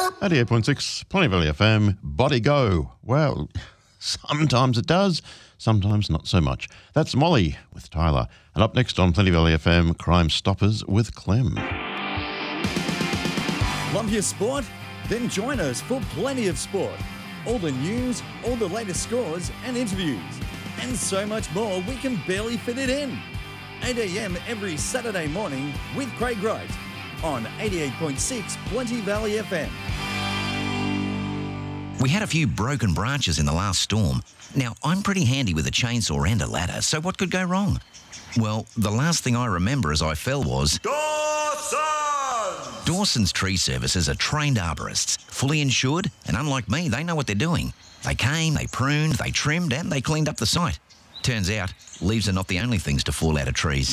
88.6, Plenty Valley FM, Body Go. Well, sometimes it does, sometimes not so much. That's Molly with Tyler. And up next on Plenty Valley FM, Crime Stoppers with Clem. Love your sport? Then join us for Plenty of Sport. All the news, all the latest scores and interviews, and so much more we can barely fit it in. 8 a.m. every Saturday morning with Craig Wright on 88.6 Plenty Valley FM. We had a few broken branches in the last storm. Now, I'm pretty handy with a chainsaw and a ladder, so what could go wrong? Well, the last thing I remember as I fell was... Dawson's Tree Services are trained arborists, fully insured, and unlike me, they know what they're doing. They came, they pruned, they trimmed, and they cleaned up the site. Turns out, leaves are not the only things to fall out of trees.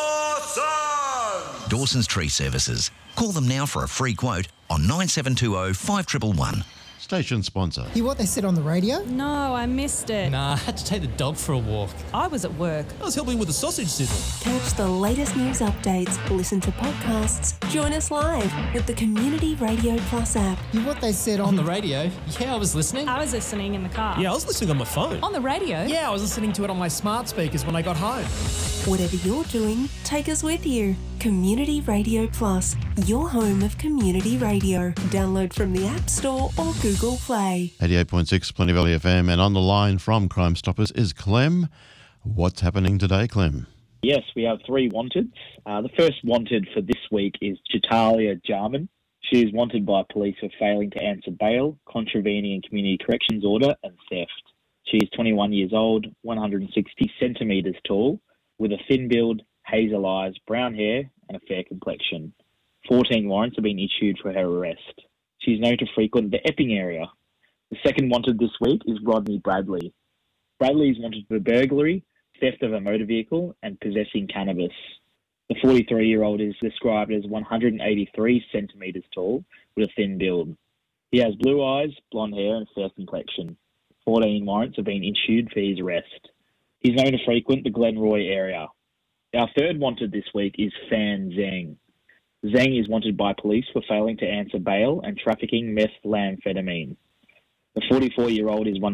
Dawson's Tree Services. Call them now for a free quote on 9720 5111. Station sponsor. Hear what they said on the radio? No, I missed it. Nah, I had to take the dog for a walk. I was at work. I was helping with a sausage sizzle. Catch the latest news updates, listen to podcasts, join us live with the Community Radio Plus app. Hear what they said On the radio? Yeah, I was listening. I was listening in the car. Yeah, I was listening on my phone. On the radio? Yeah, I was listening to it on my smart speakers when I got home. Whatever you're doing, take us with you. Community Radio Plus, your home of community radio. Download from the App Store or Google Play. 88.6, Plenty Valley FM. And on the line from Crime Stoppers is Clem. What's happening today, Clem? Yes, we have three wanteds. The first wanted for this week is Chitalia Jarman. She is wanted by police for failing to answer bail, contravening a community corrections order and theft. She is 21 years old, 160 centimetres tall, with a thin build, hazel eyes, brown hair and a fair complexion. 14 warrants have been issued for her arrest. She is known to frequent the Epping area. The second wanted this week is Rodney Bradley. Bradley is wanted for burglary, theft of a motor vehicle and possessing cannabis. The 43-year-old is described as 183 centimetres tall with a thin build. He has blue eyes, blonde hair and fair complexion. 14 warrants have been issued for his arrest. He's known to frequent the Glenroy area. Our third wanted this week is Fan Zheng. Zheng is wanted by police for failing to answer bail and trafficking methamphetamine. The 44-year-old is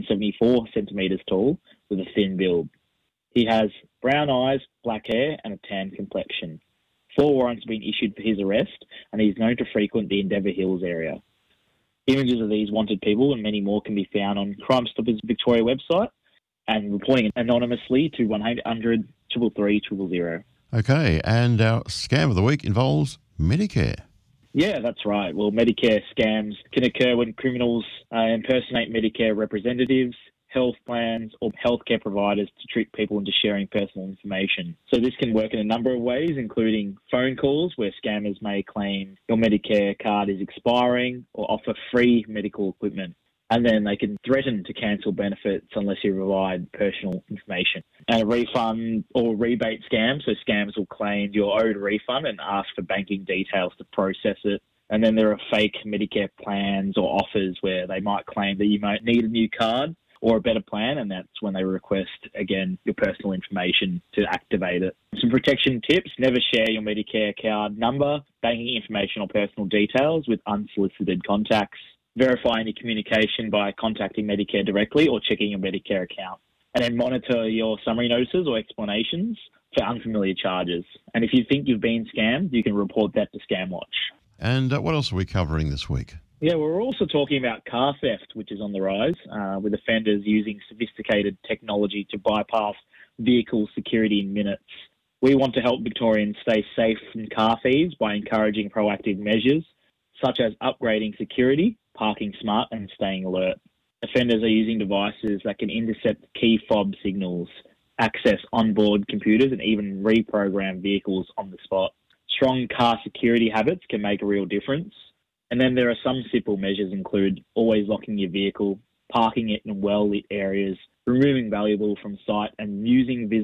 174 centimetres tall with a thin build. He has brown eyes, black hair and a tan complexion. 4 warrants have been issued for his arrest and he is known to frequent the Endeavour Hills area. Images of these wanted people and many more can be found on Crime Stoppers Victoria website and reporting anonymously to 1-800 333 000. Okay, and our scam of the week involves Medicare. Yeah, that's right. Well, Medicare scams can occur when criminals impersonate Medicare representatives, health plans or healthcare providers to trick people into sharing personal information. So this can work in a number of ways, including phone calls where scammers may claim your Medicare card is expiring or offer free medical equipment. And then they can threaten to cancel benefits unless you provide personal information. And a refund or rebate scam, so scammers will claim your owed refund and ask for banking details to process it. And then there are fake Medicare plans or offers where they might claim that you might need a new card or a better plan, and that's when they request, again, your personal information to activate it. Some protection tips: never share your Medicare card number, banking information or personal details with unsolicited contacts. Verify any communication by contacting Medicare directly or checking your Medicare account. And then monitor your summary notices or explanations for unfamiliar charges. And if you think you've been scammed, you can report that to ScamWatch. And what else are we covering this week? Yeah, we're also talking about car theft, which is on the rise, with offenders using sophisticated technology to bypass vehicle security in minutes. We want to help Victorians stay safe from car thieves by encouraging proactive measures, such as upgrading security, parking smart and staying alert. Offenders are using devices that can intercept key fob signals, access onboard computers and even reprogram vehicles on the spot. Strong car security habits can make a real difference. And then there are some simple measures include always locking your vehicle, parking it in well-lit areas, removing valuable from sight and using